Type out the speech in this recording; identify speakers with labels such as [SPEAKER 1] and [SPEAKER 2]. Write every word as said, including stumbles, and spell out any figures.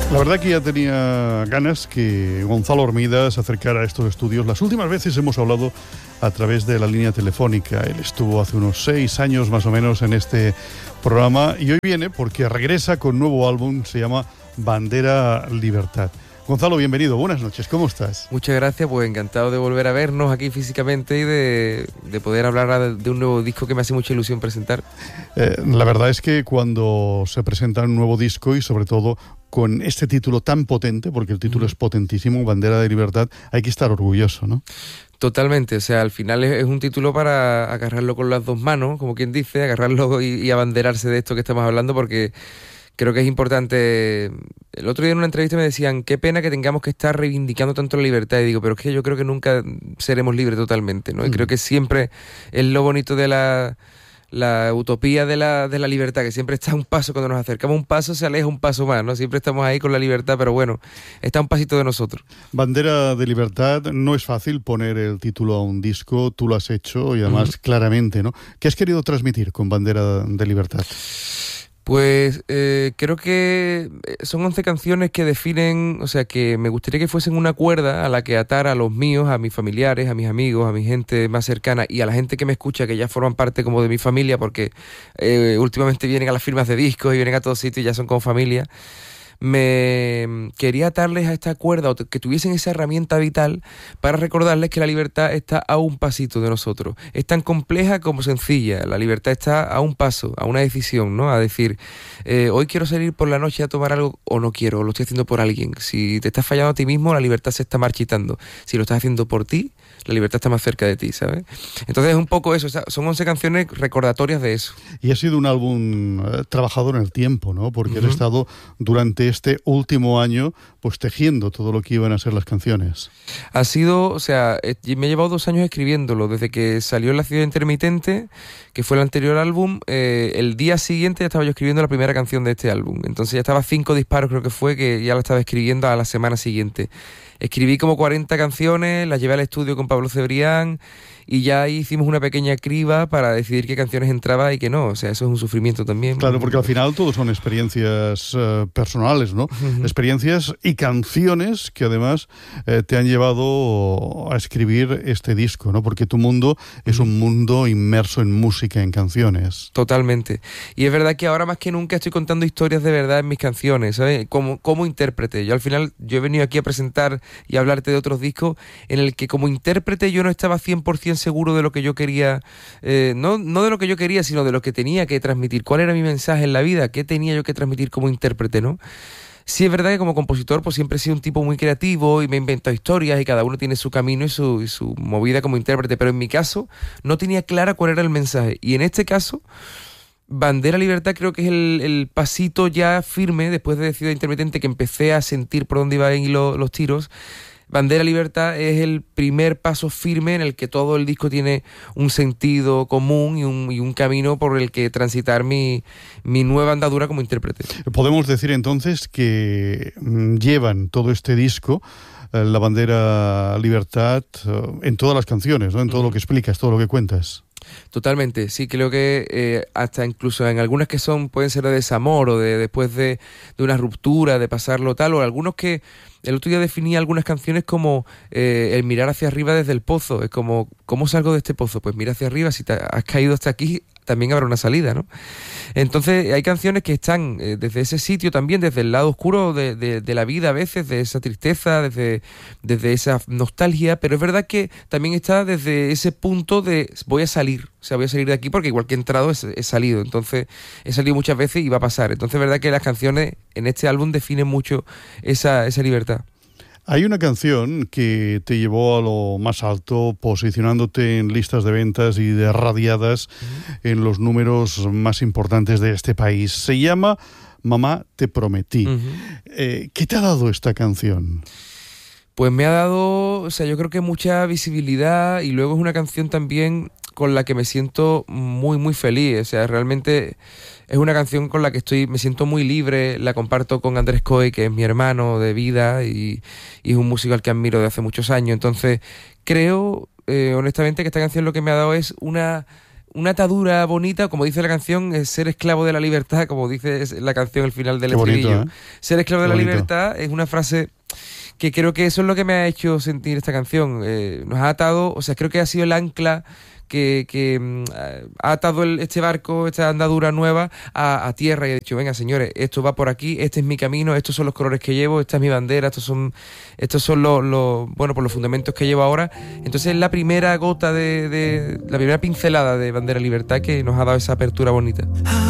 [SPEAKER 1] La verdad que ya tenía ganas que Gonzalo Hormida se acercara a estos estudios. Las últimas veces hemos hablado a través de la línea telefónica. Él estuvo hace unos seis años más o menos en este programa y hoy viene porque regresa con nuevo álbum, se llama Bandera Libertad. Gonzalo, bienvenido, buenas noches, ¿cómo estás?
[SPEAKER 2] Muchas gracias, pues encantado de volver a vernos aquí físicamente y de, de poder hablar de un nuevo disco que me hace mucha ilusión presentar.
[SPEAKER 1] Eh, la verdad es que cuando se presenta un nuevo disco y sobre todo con este título tan potente, porque el título mm. es potentísimo, Bandera de Libertad, hay que estar orgulloso, ¿no?
[SPEAKER 2] Totalmente, o sea, al final es, es un título para agarrarlo con las dos manos, como quien dice, agarrarlo y, y abanderarse de esto que estamos hablando, porque creo que es importante. El otro día en una entrevista me decían, qué pena que tengamos que estar reivindicando tanto la libertad. Y digo, pero es que yo creo que nunca seremos libres totalmente, ¿no? Mm. Y creo que siempre es lo bonito de la, la utopía de la, de la libertad, que siempre está un paso, cuando nos acercamos un paso, se aleja un paso más, ¿no? Siempre estamos ahí con la libertad, pero bueno, está un pasito de nosotros.
[SPEAKER 1] Bandera de Libertad, no es fácil poner el título a un disco, tú lo has hecho y además mm. claramente, ¿no? ¿Qué has querido transmitir con Bandera de Libertad?
[SPEAKER 2] Pues eh, creo que son once canciones que definen, o sea, que me gustaría que fuesen una cuerda a la que atar a los míos, a mis familiares, a mis amigos, a mi gente más cercana y a la gente que me escucha, que ya forman parte como de mi familia, porque eh, últimamente vienen a las firmas de discos y vienen a todos sitios y ya son como familia. Me quería atarles a esta cuerda, o que tuviesen esa herramienta vital para recordarles que la libertad está a un pasito de nosotros. Es tan compleja como sencilla. La libertad está a un paso, a una decisión, ¿no? A decir, eh, hoy quiero salir por la noche a tomar algo o no quiero, o lo estoy haciendo por alguien. Si te estás fallando a ti mismo, la libertad se está marchitando. Si lo estás haciendo por ti, la libertad está más cerca de ti, ¿sabes? Entonces es un poco eso, o sea, son once canciones recordatorias de eso.
[SPEAKER 1] Y ha sido un álbum eh, trabajado en el tiempo, ¿no? Porque uh-huh. has estado durante este último año pues tejiendo todo lo que iban a ser las canciones.
[SPEAKER 2] Ha sido, o sea, me he llevado dos años escribiéndolo, desde que salió La Ciudad Intermitente, que fue el anterior álbum, eh, el día siguiente ya estaba yo escribiendo la primera canción de este álbum. Entonces ya estaba cinco disparos, creo que fue, que ya la estaba escribiendo a la semana siguiente. Escribí como cuarenta canciones, las llevé al estudio con Pablo Cebrián y ya ahí hicimos una pequeña criba para decidir qué canciones entraba y qué no. O sea, eso es un sufrimiento también.
[SPEAKER 1] Claro, porque al final todo son experiencias uh, personales, ¿no? Uh-huh. Experiencias y canciones que además eh, te han llevado a escribir este disco, ¿no? Porque tu mundo es un mundo inmerso en música, en canciones.
[SPEAKER 2] Totalmente. Y es verdad que ahora más que nunca estoy contando historias de verdad en mis canciones, ¿sabes? Como, como intérprete. Yo al final, yo he venido aquí a presentar y hablarte de otros discos en el que como intérprete yo no estaba cien por ciento seguro de lo que yo quería, eh, no, no de lo que yo quería, sino de lo que tenía que transmitir. ¿Cuál era mi mensaje en la vida? ¿Qué tenía yo que transmitir como intérprete, no? Sí, es verdad que como compositor pues siempre he sido un tipo muy creativo y me he inventado historias y cada uno tiene su camino y su, y su movida como intérprete, pero en mi caso no tenía clara cuál era el mensaje. Y en este caso, Bandera Libertad creo que es el, el pasito ya firme, después de Ciudad Intermitente, que empecé a sentir por dónde iban a ir los, los tiros. Bandera Libertad es el primer paso firme en el que todo el disco tiene un sentido común y un, y un camino por el que transitar mi, mi nueva andadura como intérprete.
[SPEAKER 1] Podemos decir entonces que llevan todo este disco, la Bandera Libertad, en todas las canciones, ¿no? En todo lo que explicas, todo lo que cuentas.
[SPEAKER 2] Totalmente, sí, creo que eh, hasta incluso en algunas que son pueden ser de desamor o de después de, de una ruptura, de pasarlo tal, o algunos que el otro día definí algunas canciones como eh, el mirar hacia arriba desde el pozo. Es como, ¿cómo salgo de este pozo? Pues mira hacia arriba, si te has caído hasta aquí también habrá una salida, ¿no? Entonces hay canciones que están eh, desde ese sitio también, desde el lado oscuro de, de, de la vida a veces, de esa tristeza, desde, desde esa nostalgia, pero es verdad que también está desde ese punto de voy a salir, o sea, voy a salir de aquí porque igual que he entrado he, he salido, entonces he salido muchas veces y va a pasar. Entonces es verdad que las canciones en este álbum definen mucho esa, esa libertad.
[SPEAKER 1] Hay una canción que te llevó a lo más alto, posicionándote en listas de ventas y de radiadas uh-huh. en los números más importantes de este país. Se llama Mamá, te prometí. Uh-huh. Eh, ¿Qué te ha dado esta canción?
[SPEAKER 2] Pues me ha dado, o sea, yo creo que mucha visibilidad y luego es una canción también con la que me siento muy, muy feliz. O sea, realmente es una canción con la que estoy, me siento muy libre. La comparto con Andrés Coy, que es mi hermano de vida y, y es un músico al que admiro de hace muchos años. Entonces, creo, eh, honestamente, que esta canción lo que me ha dado es una... una atadura bonita, como dice la canción, es ser esclavo de la libertad, como dice la canción al final del
[SPEAKER 1] Qué
[SPEAKER 2] estribillo.
[SPEAKER 1] bonito, ¿eh?
[SPEAKER 2] Ser esclavo
[SPEAKER 1] Qué
[SPEAKER 2] de la
[SPEAKER 1] bonito.
[SPEAKER 2] libertad es una frase que creo que eso es lo que me ha hecho sentir esta canción. Eh, nos ha atado, o sea, creo que ha sido el ancla que, que mm, ha atado el, este barco, esta andadura nueva a, a tierra y ha dicho, venga señores, esto va por aquí, este es mi camino, estos son los colores que llevo, esta es mi bandera, estos son estos son los, los bueno, pues los fundamentos que llevo ahora. Entonces es la primera gota de, de la primera pincelada de Bandera Libertad que nos ha dado esa apertura bonita.